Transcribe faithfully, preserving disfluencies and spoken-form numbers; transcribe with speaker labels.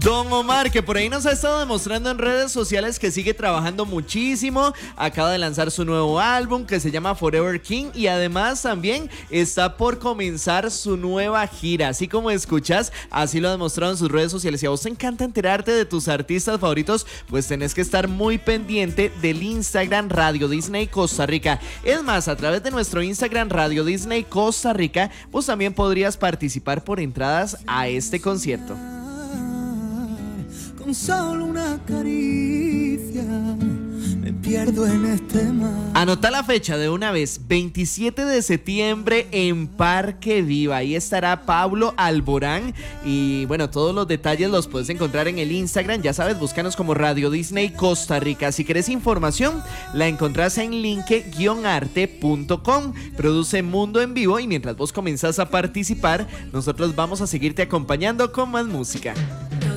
Speaker 1: Don Omar, que por ahí nos ha estado demostrando en redes sociales que sigue trabajando muchísimo. Acaba de lanzar su nuevo álbum que se llama Forever King y además también está por comenzar su nueva gira. Así como escuchas, así lo ha demostrado en sus redes sociales. Si a vos te encanta enterarte de tus artistas favoritos, pues tenés que estar muy pendiente del Instagram Radio Disney Costa Rica. Es más, a través de nuestro Instagram Radio Disney Costa Rica, vos también podrías participar por entradas a este concierto.
Speaker 2: Con solo una caricia me pierdo en este mar.
Speaker 1: Anota la fecha de una vez, veintisiete de septiembre en Parque Viva. Ahí estará Pablo Alborán y bueno, todos los detalles los puedes encontrar en el Instagram. Ya sabes, búscanos como Radio Disney Costa Rica. Si querés información, la encontrás en linke guion arte punto com. Produce Mundo en Vivo y mientras vos comenzás a participar, nosotros vamos a seguirte acompañando con más música.